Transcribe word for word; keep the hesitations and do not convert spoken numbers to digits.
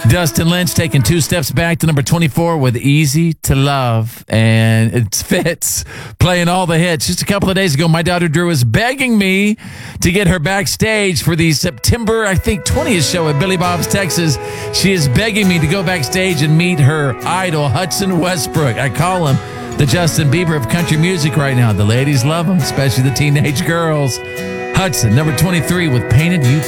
Dustin Lynch taking two steps back to number twenty-four with Easy to Love. And it fits, playing all the hits. Just a couple of days ago, my daughter Drew was begging me to get her backstage for the September, I think, twentieth show at Billy Bob's, Texas. She is begging me to go backstage and meet her idol, Hudson Westbrook. I call him the Justin Bieber of country music right now. The ladies love him, especially the teenage girls. Hudson, number twenty-three with Painted You